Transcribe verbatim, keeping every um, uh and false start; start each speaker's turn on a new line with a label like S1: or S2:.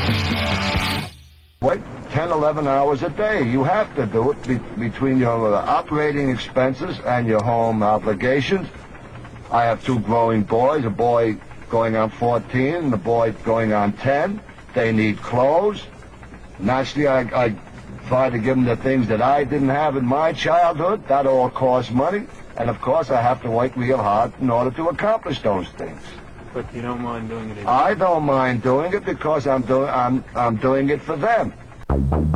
S1: Wait ten, eleven hours a day. You have to do it be between your uh, operating expenses and your home obligations. I have two growing boys, a boy going on fourteen and a boy going on ten. They need clothes. Naturally, I, I try to give them the things that I didn't have in my childhood. That all costs money. And, of course, I have to work real hard in order to accomplish those things.
S2: But you don't mind doing it anymore?
S1: I don't mind doing it because I'm doing I'm I'm doing it for them.